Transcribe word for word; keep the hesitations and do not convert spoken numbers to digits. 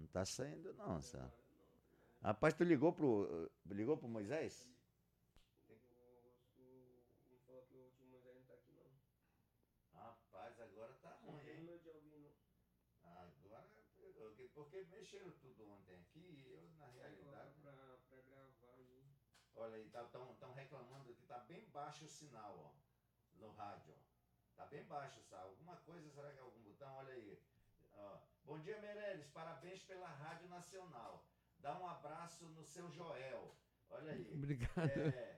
Não tá saindo não, Sam. Rapaz, tu ligou pro. Ligou pro Moisés? O, o, me falou que o tio Moisés não tá aqui não. Rapaz, agora tá Não ruim, tem hein? número de alguém não. Agora. Porque, porque mexeram tudo ontem aqui e eu, na Aí colocar realidade. pra, pra gravar aí. Olha aí, estão tá, tão reclamando que tá bem baixo o sinal, ó. No rádio, ó. Tá bem baixo, sabe? Alguma coisa, será que é algum botão? Olha aí. Ó. Bom dia, Meirelles. Parabéns pela Rádio Nacional. Dá um abraço no seu Joel. Olha aí. Obrigado. É,